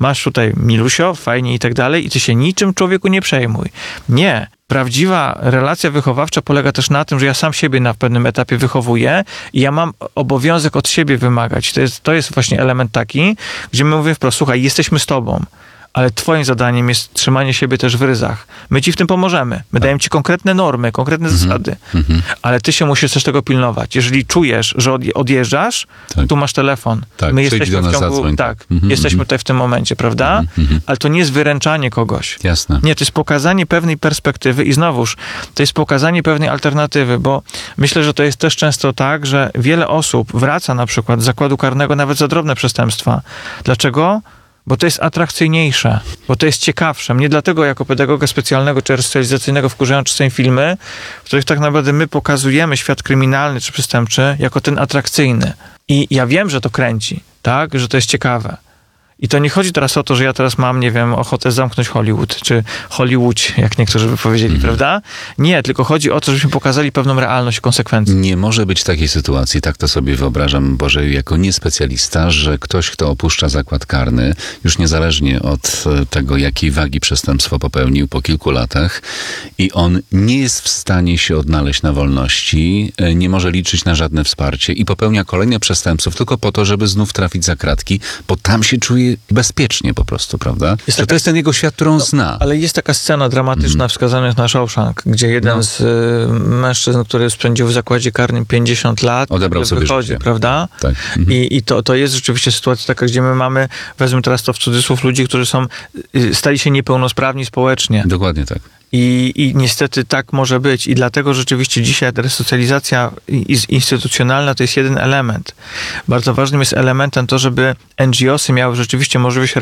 masz tutaj milusio, fajnie i tak dalej i ty się niczym człowieku nie przejmuj. Nie. Prawdziwa relacja wychowawcza polega też na tym, że ja sam siebie na pewnym etapie wychowuję i ja mam obowiązek od siebie wymagać. To jest właśnie element taki, gdzie my mówimy wprost, słuchaj, jesteśmy z tobą, ale twoim zadaniem jest trzymanie siebie też w ryzach. My ci w tym pomożemy. My dajemy ci konkretne normy, konkretne zasady. Ale ty się musisz też tego pilnować. Jeżeli czujesz, że odjeżdżasz, tu masz telefon. My jesteśmy w ciągu... jesteśmy tutaj w tym momencie, prawda? Ale to nie jest wyręczanie kogoś. Jasne. Nie, to jest pokazanie pewnej perspektywy i znowuż, to jest pokazanie pewnej alternatywy, bo myślę, że to jest też często tak, że wiele osób wraca na przykład z zakładu karnego nawet za drobne przestępstwa. Dlaczego? Bo to jest atrakcyjniejsze, bo to jest ciekawsze. Mnie dlatego jako pedagoga specjalnego czy resocjalizacyjnego wkurzają czasem filmy, w których tak naprawdę my pokazujemy świat kryminalny czy przestępczy jako ten atrakcyjny. I ja wiem, że to kręci, tak? Że to jest ciekawe. I to nie chodzi teraz o to, że ja teraz mam, nie wiem, ochotę zamknąć Hollywood, czy Hollywood, jak niektórzy by powiedzieli, prawda? Nie, tylko chodzi o to, żebyśmy pokazali pewną realność i konsekwencje. Nie może być takiej sytuacji, tak to sobie wyobrażam, Boże, jako niespecjalista, że ktoś, kto opuszcza zakład karny, już niezależnie od tego, jakiej wagi przestępstwo popełnił po kilku latach i on nie jest w stanie się odnaleźć na wolności, nie może liczyć na żadne wsparcie i popełnia kolejne przestępstwa tylko po to, żeby znów trafić za kratki, bo tam się czuje bezpiecznie po prostu, prawda? To jest ten jego świat, którą zna. Ale jest taka scena dramatyczna wskazana na Shawshank, gdzie jeden z mężczyzn, który spędził w zakładzie karnym 50 lat, odebrał sobie życie, prawda? Tak. I to jest rzeczywiście sytuacja taka, gdzie my mamy, wezmę teraz to w cudzysłów, ludzi, którzy stali się niepełnosprawni społecznie. Dokładnie tak. I niestety tak może być. I dlatego rzeczywiście dzisiaj resocjalizacja instytucjonalna to jest jeden element. Bardzo ważnym jest elementem to, żeby NGO-sy miały rzeczywiście możliwość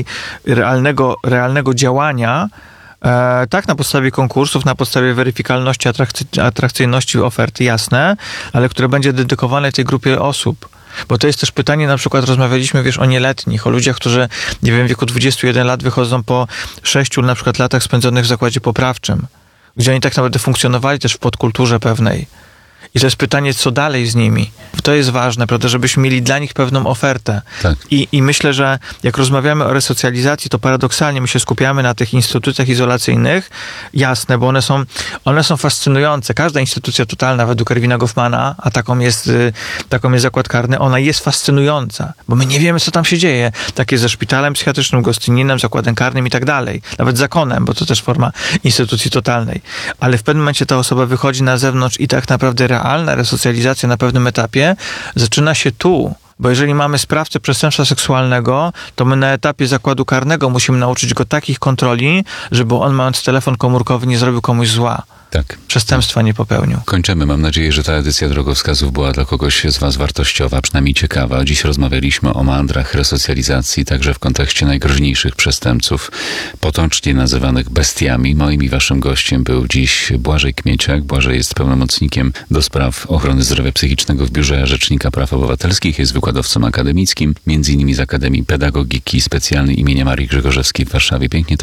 realnego działania, tak na podstawie konkursów, na podstawie weryfikalności, atrakcyjności oferty, jasne, ale które będzie dedykowane tej grupie osób. Bo to jest też pytanie, na przykład rozmawialiśmy, o nieletnich, o ludziach, którzy, nie wiem, w wieku 21 lat wychodzą po 6 na przykład latach spędzonych w zakładzie poprawczym, gdzie oni tak naprawdę funkcjonowali też w podkulturze pewnej. I to jest pytanie, co dalej z nimi. To jest ważne, prawda, żebyśmy mieli dla nich pewną ofertę. Tak. I myślę, że jak rozmawiamy o resocjalizacji, to paradoksalnie my się skupiamy na tych instytucjach izolacyjnych. Jasne, bo one są fascynujące. Każda instytucja totalna według Erwina Goffmana, a taką jest zakład karny, ona jest fascynująca, bo my nie wiemy, co tam się dzieje. Tak jest ze szpitalem psychiatrycznym, gostininem, zakładem karnym i tak dalej. Nawet zakonem, bo to też forma instytucji totalnej. Ale w pewnym momencie ta osoba wychodzi na zewnątrz i tak naprawdę realna resocjalizacja na pewnym etapie zaczyna się tu. Bo jeżeli mamy sprawcę przestępstwa seksualnego, to my na etapie zakładu karnego musimy nauczyć go takich kontroli, żeby on, mając telefon komórkowy, nie zrobił komuś zła. Tak. Przestępstwa nie popełnił. Kończymy. Mam nadzieję, że ta edycja drogowskazów była dla kogoś z was wartościowa, przynajmniej ciekawa. Dziś rozmawialiśmy o mandrach resocjalizacji, także w kontekście najgroźniejszych przestępców, potocznie nazywanych bestiami. Moim i waszym gościem był dziś Błażej Kmieciak. Błażej jest pełnomocnikiem do spraw ochrony zdrowia psychicznego w Biurze Rzecznika Praw Obywatelskich. Jest wykładowcą akademickim, między innymi z Akademii Pedagogiki Specjalnej imienia Marii Grzegorzewskiej w Warszawie. Pięknie